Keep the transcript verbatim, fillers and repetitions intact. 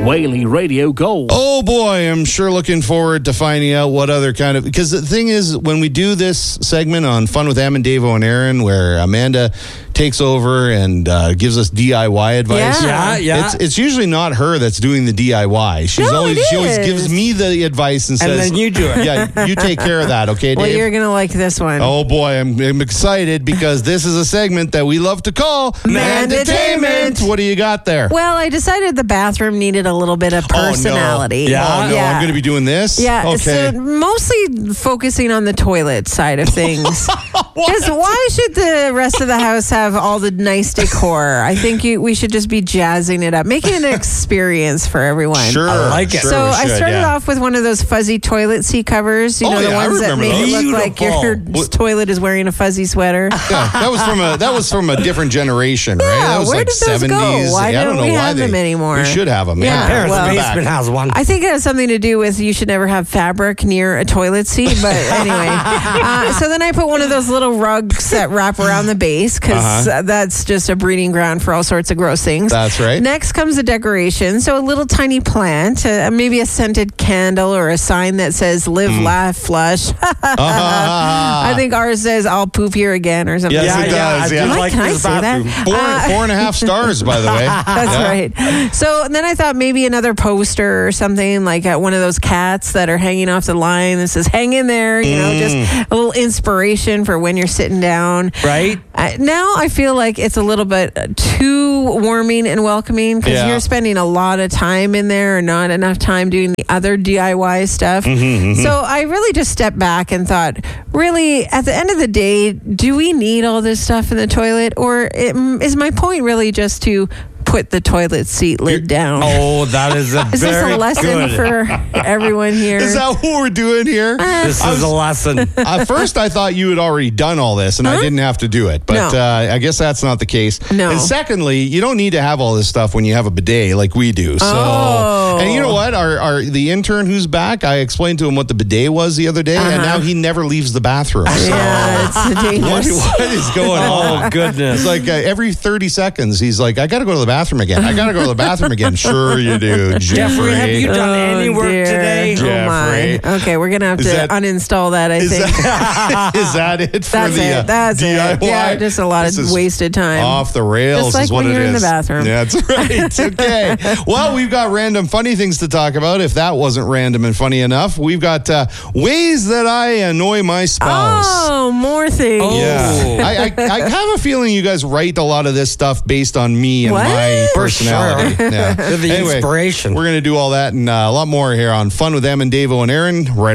Whaley Radio Gold. Oh boy, I'm sure looking forward to finding out what other kind of, because the thing is, when we do this segment on Fun with Em and Davo and Aaron, where Amanda takes over and uh, gives us D I Y advice. Yeah, yeah. It's, it's usually not her that's doing the D I Y. She's No, always it she always is. gives me the advice and And says, then you do it. Yeah, you take care of that, okay, Dave? Well, you're going to like this one. Oh boy, I'm, I'm excited because this is a segment that we love to call Mandatainment. What do you got there? Well, I decided the bathroom needed a little bit of personality. Oh no, Yeah. oh, no Yeah. I'm going to be doing this? Yeah, Okay. so mostly focusing on the toilet side of things. Because why should the rest of the house have all the nice decor? I think you, we should just be jazzing it up, making it an experience for everyone. Sure. I like it. Sure So we I should, started yeah. off with one of those fuzzy toilet seat covers. You Oh, know, the yeah, I ones that remember make those. it look like your Beautiful. toilet is wearing a fuzzy sweater. Yeah, that was from a that was from a different generation, right? Yeah, That was where like did those go? seventies. Why I don't don't know we why have they, them anymore? We should have them. Yeah, Yeah, Parents' well- basement has one. I think it has something to do with you should never have fabric near a toilet seat. But anyway, uh, so then I put one of those little rugs that wrap around the base because Uh-huh. that's just a breeding ground for all sorts of gross things. That's right. Next comes the decoration. So a little tiny plant, uh, maybe a scented candle or a sign that says live, Hmm. laugh, flush. I think ours says I'll poop here again or something. Yes, yeah, it yeah, does, I yeah. do What? like Can I this say that? bathroom. Four, Uh, four and a half stars, by the way. That's Yeah. right. So then I thought maybe another poster or something like uh, one of those cats that are hanging off the line that says "Hang in there," you know, just a little inspiration for when you're sitting down. Right? Uh, now I feel like it's a little bit uh, too warming and welcoming because Yeah. you're spending a lot of time in there and not enough time doing the other D I Y stuff. So I really just stepped back and thought, really, at the end of the day, do we need all this stuff in the toilet, or it, is my point really just to put the toilet seat lid down? Oh, that is a Is very this a lesson good. for everyone here? Is that what we're doing here? This is a lesson. At first, I thought you had already done all this and I didn't have to do it. But No. uh, I guess that's not the case. No. And secondly, you don't need to have all this stuff when you have a bidet like we do. So, Oh. and you know what? Our, our the intern who's back, I explained to him what the bidet was the other day, and now he never leaves the bathroom. So yeah, it's what, dangerous. what is going on? Oh, goodness. It's like uh, every thirty seconds, he's like, I got to go to the bathroom again. I got to go to the bathroom again. Sure you do, Jeffrey, have you done any work Oh, dear. today? Oh my. Jeffrey. Okay, we're gonna have Is to that- uninstall that. I Is think that, is that it for that's the it. uh, That's D I Y? it. Yeah, just a lot This of is wasted time. Off the rails Just like is what when it you're is. in the bathroom. Yeah, that's right. Okay. Well, we've got random funny things to talk about. If that wasn't random and funny enough, we've got uh, ways that I annoy my spouse. Oh, more things. Oh. Yeah, I, I, I have a feeling you guys write a lot of this stuff based on me and What? my For personality. sure. Yeah. They're the Anyway, inspiration. We're going to do all that and uh, a lot more here on Fun with Em and Davo and Aaron right